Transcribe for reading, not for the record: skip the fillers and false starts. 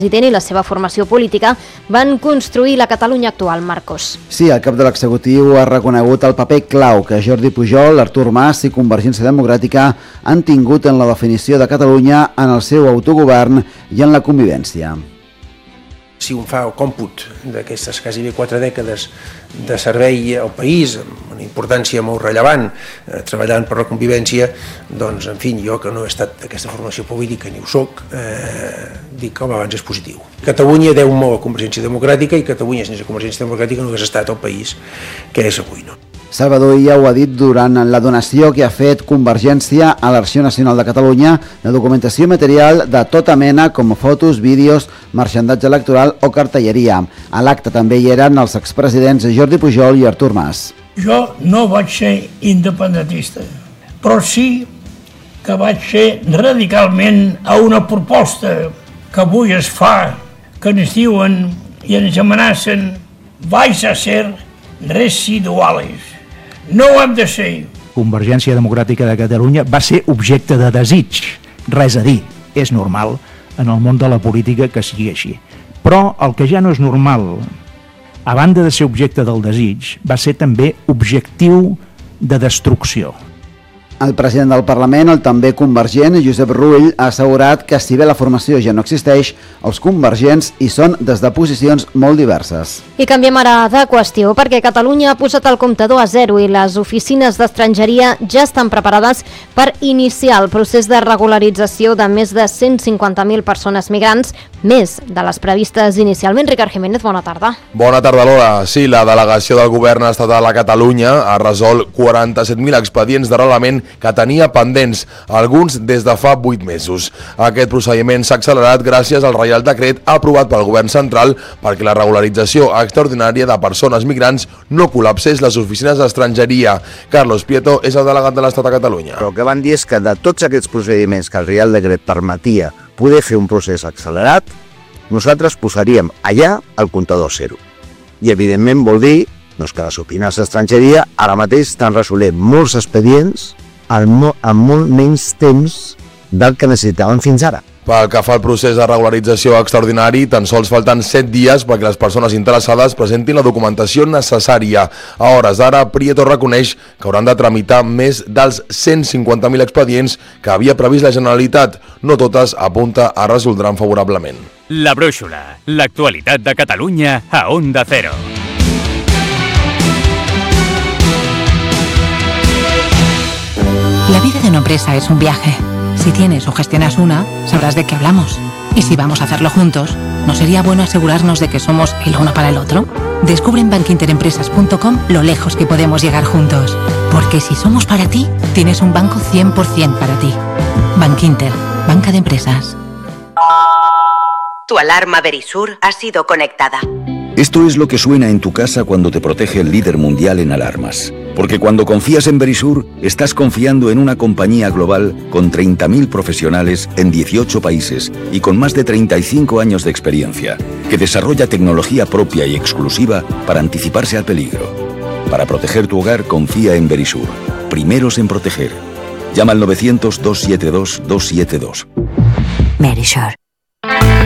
president i la seva formació política van construir la Catalunya actual, Marcos. Sí, el cap de l'executiu ha reconegut el paper clau que Jordi Pujol, Artur Mas i Convergència Democràtica han tingut en la definició de Catalunya, en el seu autogovern i en la convivència. Si un fa el còmput d'aquestes quasi 4 dècades de servei al país, amb una importància molt rellevant, treballant per la convivència, doncs, en fi, jo que no he estat d'aquesta formació política ni ho soc, dic que el balanç és positiu. Catalunya deu molt a Convergència Democràtica i Catalunya sense Convergència Democràtica no hagués estat el país que és avui, no? Salvador Illa ho ha dit durant la donació que ha fet Convergència a l'Arxiu Nacional de Catalunya de documentació material de tota mena com fotos, vídeos, marxandatge electoral o cartelleria. A l'acte també hi eren els expresidents Jordi Pujol i Artur Mas. Jo no vaig ser independentista, però sí que vaig ser radicalment a una proposta que avui es fa, que ens diuen i ens amenacen vais a ser residuales. No ho hem de ser. Convergència Democràtica de Catalunya va ser objecte de desig. Res a dir, és normal en el món de la política que sigui així. Però el que ja no és normal, a banda de ser objecte del desig, va ser també objectiu de destrucció. El president del Parlament, el també convergent, Josep Rull, ha assegurat que si bé la formació ja no existeix, els convergents hi són des de posicions molt diverses. I canviem ara de qüestió, perquè Catalunya ha posat el comptador a 0 i les oficines d'estrangeria ja estan preparades per iniciar el procés de regularització de més de 150.000 persones migrants, més de les previstes inicialment. Ricard Jiménez, bona tarda. Bona tarda, Lola. Sí, la delegació del govern estatal a Catalunya ha resolt 47.000 expedients d'arrelament que tenia pendents, alguns des de fa 8 mesos. Aquest procediment s'ha accelerat gràcies al Reial Decret aprovat pel Govern Central perquè la regularització extraordinària de persones migrants no col·lapsés les oficines d'estrangeria. Carlos Prieto és el delegat de l'Estat a Catalunya. Però el que van dir és que de tots aquests procediments que el Reial Decret permetia poder fer un procés accelerat, nosaltres posaríem allà el comptador a 0. I evidentment vol dir que les oficines d'estrangeria ara mateix estan resolent molts expedients amb molt menys temps del que necessitaven fins ara. Pel que fa al procés de regularització extraordinari, tan sols falten 7 dies perquè les persones interessades presentin la documentació necessària. A hores d'ara, Prieto reconeix que hauran de tramitar més dels 150.000 expedients que havia previst la Generalitat. No totes, apunta, es resoldran favorablement. La brúixola, l'actualitat de Catalunya a Onda Cero. La vida de una empresa es un viaje. Si tienes o gestionas una, sabrás de qué hablamos. Y si vamos a hacerlo juntos, ¿no sería bueno asegurarnos de que somos el uno para el otro? Descubre en bankinterempresas.com lo lejos que podemos llegar juntos. Porque si somos para ti, tienes un banco 100% para ti. Bankinter, banca de empresas. Tu alarma Verisur ha sido conectada. Esto es lo que suena en tu casa cuando te protege el líder mundial en alarmas. Porque cuando confías en Verisur, estás confiando en una compañía global con 30.000 profesionales en 18 países y con más de 35 años de experiencia, que desarrolla tecnología propia y exclusiva para anticiparse al peligro. Para proteger tu hogar, confía en Verisur. Primeros en proteger. Llama al 900-272-272. Verisur.